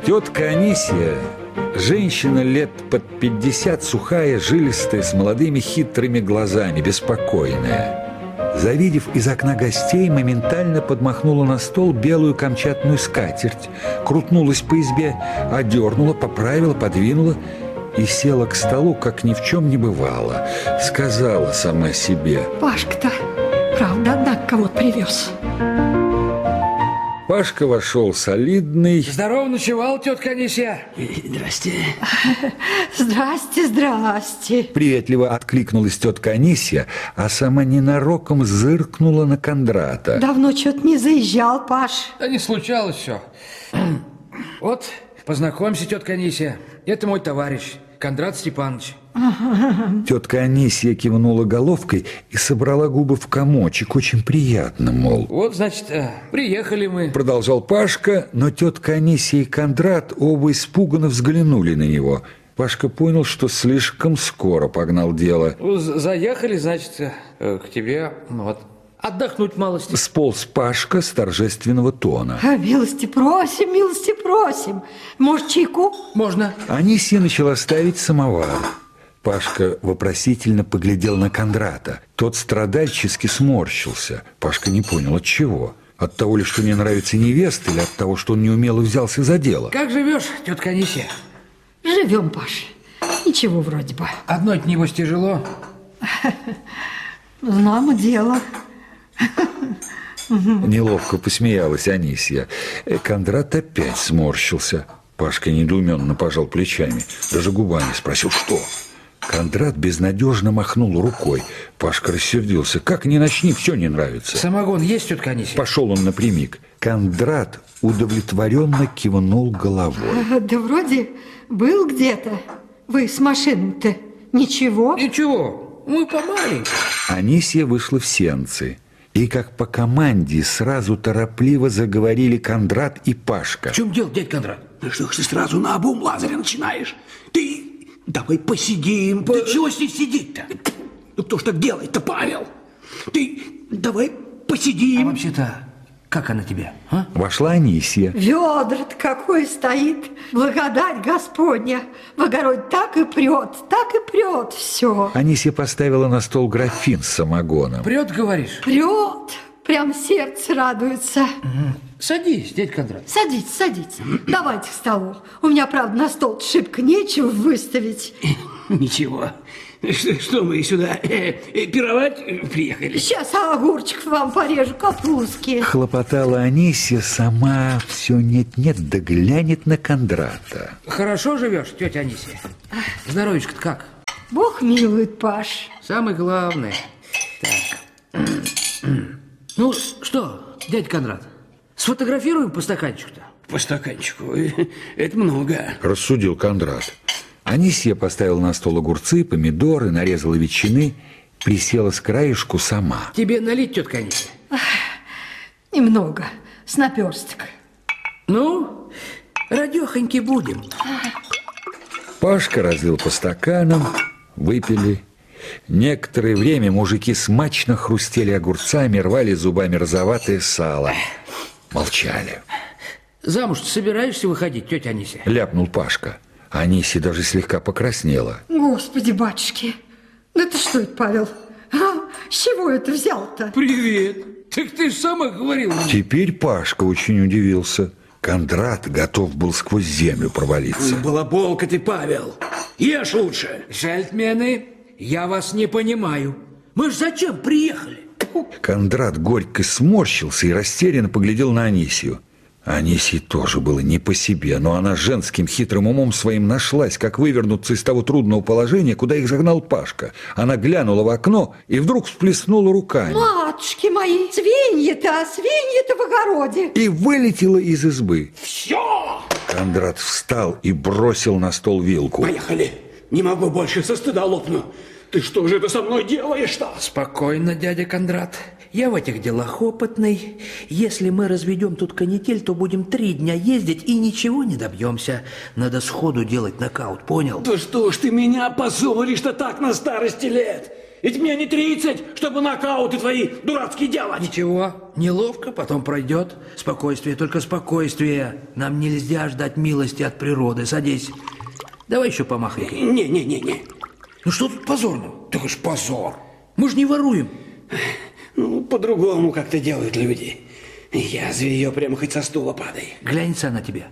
Тетка Анисия, женщина лет под 50, сухая, жилистая, с молодыми хитрыми глазами, беспокойная. Завидев из окна гостей, моментально подмахнула на стол белую камчатную скатерть, крутнулась по избе, одернула, поправила, подвинула и села к столу, как ни в чем не бывало. Сказала сама себе: Пашка-то, правда, однако кого-то привез. Пашка вошел солидный. Здорово ночевал, тетка Анисия. Здрасте. Здрасте, здрасте. Приветливо откликнулась тетка Анисия, а сама ненароком зыркнула на Кондрата. Давно что-то не заезжал, Паш. Да не случалось все. Вот, познакомься, тетка Анисия. Это мой товарищ, Кондрат Степанович. Тетка Анисия кивнула головкой и собрала губы в комочек. Очень приятно, мол. Вот, значит, приехали мы. Продолжал Пашка, но тетка Анисия и Кондрат оба испуганно взглянули на него. Пашка понял, что слишком скоро погнал дело. Заехали, значит, к тебе, вот, отдохнуть малости. Сполз Пашка с торжественного тона. Милости просим, милости просим. Может, чайку? Можно. Анисия начала ставить самовар. Пашка вопросительно поглядел на Кондрата. Тот страдальчески сморщился. Пашка не понял, от чего. От того ли, что не нравится невеста, или от того, что он неумело взялся за дело? Как живешь, тетка Анисия? Живем, Паш. Ничего вроде бы. Одной-то, небось, тяжело. Знамо дело. Неловко посмеялась Анисия. Кондрат опять сморщился. Пашка недоуменно пожал плечами. Даже губами спросил, что? Кондрат безнадежно махнул рукой. Пашка рассердился. Как ни начни, все не нравится. Самогон есть, тетка Анисия? Пошел он напрямик. Кондрат удовлетворенно кивнул головой. Да вроде был где-то. Вы с машиной-то ничего? Ничего, мы помаленьку. Анисия вышла в сенцы. И как по команде сразу торопливо заговорили Кондрат и Пашка. В чем дело, дядь Кондрат? Ну что ж ты сразу на обум Лазаря начинаешь? Ты давай посидим. Да чего здесь сидеть-то? Ну кто ж так делает-то, Павел? Ты давай А посидим. вообще-то, как она тебе, а? Вошла Анисия. Ведра-то какое стоит. Благодать Господня. В огороде так и прет все. Анисия поставила на стол графин с самогоном. Прет, говоришь? Прет. Прям сердце радуется. Садись, дядь Кондрат. Садитесь, садитесь. Давайте к столу. У меня, правда, на стол шибко нечего выставить. Ничего. Что мы сюда пировать приехали? Сейчас огурчик вам порежу, капустки. Хлопотала Анисия, сама все нет-нет, да глянет на Кондрата. Хорошо живешь, тетя Анисия? Здоровечко-то как? Бог милует, Паш. Самое главное. Так. Ну, что, дядь Кондрат, сфотографируем по стаканчику-то? По стаканчику. Это много. Рассудил Кондрат. Анисия поставила на стол огурцы, помидоры, нарезала ветчины, присела с краешку сама. Тебе налить, тетка Анисия? Немного, с наперсток. Ну, радехоньки будем. Пашка разлил по стаканам, выпили. Некоторое время мужики смачно хрустели огурцами, рвали зубами розоватое сало. Молчали. Замуж собираешься выходить, тетя Анисия? Ляпнул Пашка. Анисия даже слегка покраснела. Господи, батюшки, да ты что это, Павел? С чего это взял-то? Привет. Так ты же сама говорила. Теперь Пашка очень удивился. Кондрат готов был сквозь землю провалиться. Балаболка ты, Павел. Ешь лучше. Жальтмены, я вас не понимаю. Мы ж зачем приехали? Кондрат горько сморщился и растерянно поглядел на Анисию. Анисии тоже было не по себе, но она женским хитрым умом своим нашлась, как вывернуться из того трудного положения, куда их загнал Пашка. Она глянула в окно и вдруг всплеснула руками. Матушки мои, свиньи-то в огороде. И вылетела из избы. Все! Кондрат встал и бросил на стол вилку. Поехали. Не могу больше, со стыда лопну. Ты что же это со мной делаешь-то? Спокойно, дядя Кондрат. Я в этих делах опытный. Если мы разведем тут канитель, то будем 3 дня ездить и ничего не добьемся. Надо сходу делать нокаут, понял? Да что ж ты меня позоришь-то так на старости лет? Ведь мне не 30, чтобы нокауты твои дурацкие делать. Ничего, неловко, потом пройдет. Спокойствие, только спокойствие. Нам нельзя ждать милости от природы. Садись. Давай еще помахай. Не. Ну что тут позорно? Так уж позор. Мы же не воруем. Ну, по-другому как-то делают люди. Язви ее прямо хоть со стула падай. Глянется она тебе.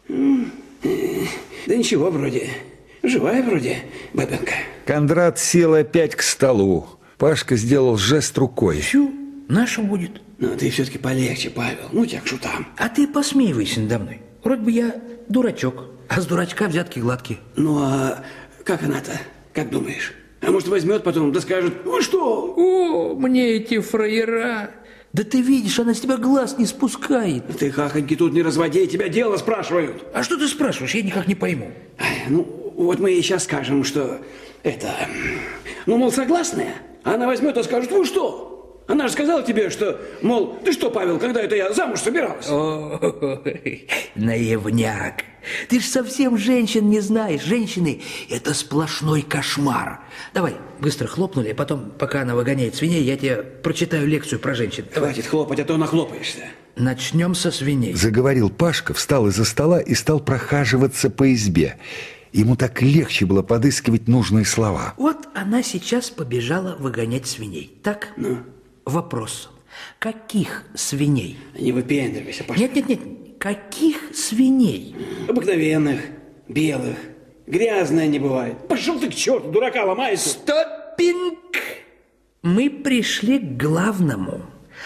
Да ничего вроде. Живая вроде бабенка. Кондрат сел опять к столу. Пашка сделал жест рукой. Всю, наша будет. Ну, ты все-таки полегче, Павел. Ну, тебя к шутам. А ты посмеивайся надо мной. Вроде бы я дурачок, а с дурачка взятки гладкие. Ну, а как она-то? Как думаешь? А может, возьмет потом, да скажет: вы что? О, мне эти фраера. Да ты видишь, она с тебя глаз не спускает. Ты хахоньки тут не разводи, тебя дело спрашивают. А что ты спрашиваешь? Я никак не пойму. Ну, вот мы ей сейчас скажем, что это... Ну, мол, согласная? А она возьмет и скажет: вы что? Она же сказала тебе, что, мол, ты что, Павел, когда это я замуж собиралась? Ой, наивняк. Ты ж совсем женщин не знаешь. Женщины – это сплошной кошмар. Давай, быстро хлопнули, а потом, пока она выгоняет свиней, я тебе прочитаю лекцию про женщин. Давай. Хватит хлопать, а то нахлопаешься. Начнем со свиней. Заговорил Пашка, встал из-за стола и стал прохаживаться по избе. Ему так легче было подыскивать нужные слова. Вот она сейчас побежала выгонять свиней. Так? Ну? Вопрос. Каких свиней? Не выпендривайся, Паша. Нет. Каких свиней? Обыкновенных, белых. Грязная не бывает. Пошел ты к черту, дурака ломается. Стоппинг! Мы пришли к главному.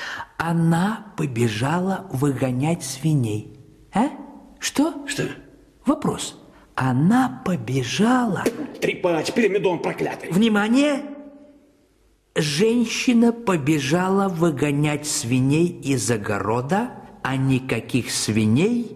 Она побежала выгонять свиней. А? Что? Что? Вопрос. Она побежала... Трепач, пирамидон проклятый. Внимание! Женщина побежала выгонять свиней из огорода, а никаких свиней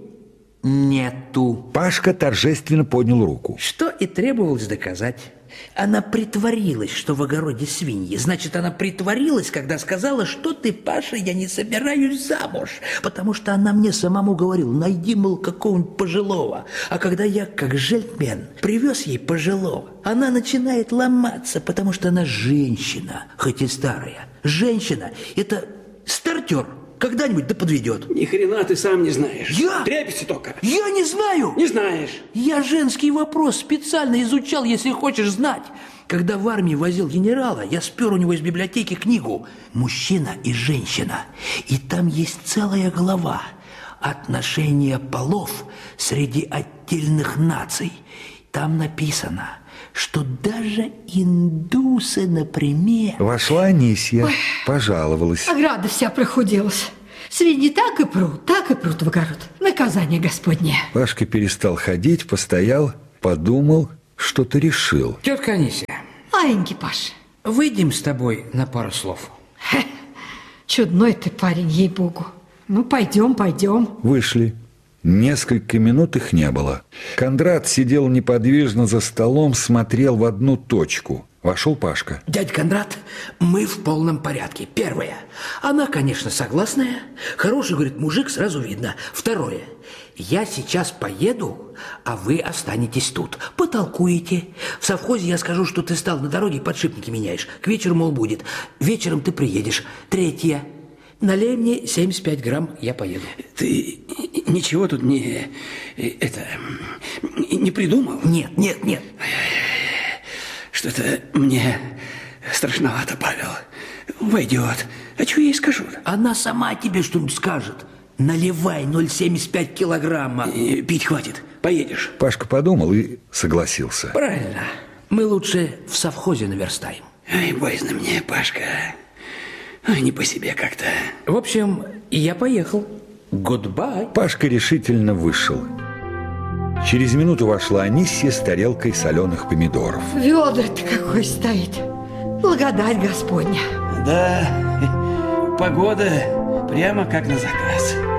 нету. Пашка торжественно поднял руку. Что и требовалось доказать. Она притворилась, что в огороде свиньи. Значит, она притворилась, когда сказала: что ты, Паша, я не собираюсь замуж. Потому что она мне самому говорила: найди, мол, какого-нибудь пожилого. А когда я, как джентльмен, привез ей пожилого, она начинает ломаться, потому что она женщина, хоть и старая. Женщина – это стартер. Когда-нибудь да подведет. Ни хрена ты сам не знаешь. Я? Трепишься только. Я не знаю. Не знаешь. Я женский вопрос специально изучал, если хочешь знать. Когда в армии возил генерала, я спер у него из библиотеки книгу «Мужчина и женщина». И там есть целая глава «Отношения полов среди отдельных наций». Там написано, что даже индусы, например... Вошла Анисья, пожаловалась. Ограда вся прохудилась. Свиньи так и прут в огород. Наказание Господне. Пашка перестал ходить, постоял, подумал, что-то решил. Тетка Анисия, Аенький Паш. выйдем с тобой на пару слов. Чудной ты парень, ей-богу. Ну, пойдем. Вышли. Несколько минут их не было. Кондрат сидел неподвижно за столом, смотрел в одну точку. Вошел Пашка. Дядя Кондрат, мы в полном порядке. Первое. Она, конечно, согласная. Хороший, говорит, мужик, сразу видно. Второе. Я сейчас поеду, а вы останетесь тут. Потолкуете. В совхозе я скажу, что ты стал на дороге, подшипники меняешь. К вечеру, мол, будет. Вечером ты приедешь. Третье. Налей мне 75 грамм, я поеду. Ты ничего тут не придумал? Нет. Что-то мне страшновато, Павел. Войдет. А что я ей скажу-то? Она сама тебе что-нибудь скажет. Наливай 0,75 килограмма. Пить хватит. Поедешь. Пашка подумал и согласился. Правильно. Мы лучше в совхозе наверстаем. Ай, боязно мне, Пашка. Ай, не по себе как-то. В общем, я поехал. Гудбай. Пашка решительно вышел. Через минуту вошла Анисья с тарелкой соленых помидоров. Ведра-то какой стоит. Благодать Господня. Да, погода прямо как на заказ.